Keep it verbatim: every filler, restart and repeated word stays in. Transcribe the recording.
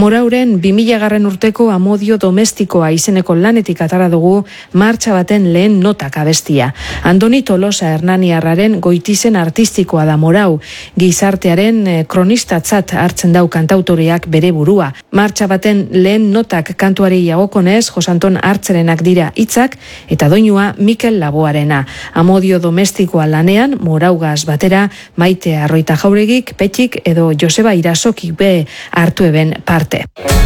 Morauren bi mila garren urteko amodio domestikoa izeneko lanetik atara dugu martxa baten lehen notak abestia. Andoni Tolosa Hernaniarraren goitizen artistikoa da Morau, gizartearen kronistatzat hartzen dau kantautoreak bere burua. Martxa baten lehen notak kantuari jagokonez, Josanton Hartzerenak dira hitzak eta doinua Mikel Laboarena. Amodio domestikoa lanean, Moraugaz batera, Maite Arroita Jauregik, Petxik edo Joseba Irasokik be hartu eben parte.